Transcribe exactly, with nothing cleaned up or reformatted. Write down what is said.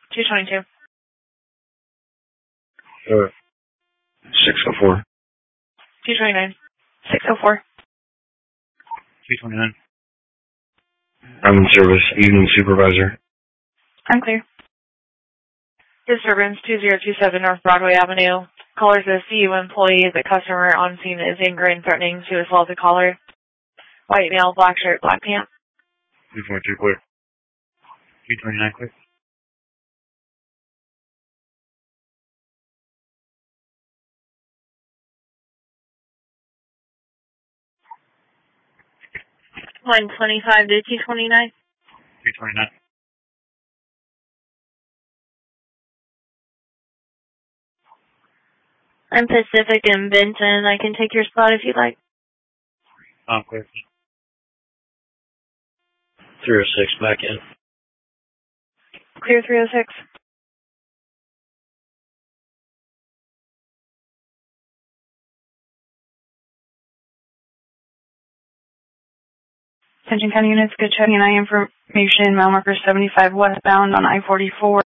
two twenty-two. Uh, six oh four. two twenty-nine. six oh four. two twenty-nine. I'm in service. Evening supervisor. I'm clear. Disturbance two zero two seven North Broadway Avenue. Caller says C U employee. The customer on scene is angry and threatening to assault the caller. White male, black shirt, black pants. two twenty-two clear. two twenty-nine clear. one twenty-five to two twenty-nine. two twenty-nine. I'm Pacific and Benton. I can take your spot if you'd like. Um, clear. three oh six back in. Clear three oh six. Attention County units, good checking I information, mile marker seventy-five westbound on I forty-four.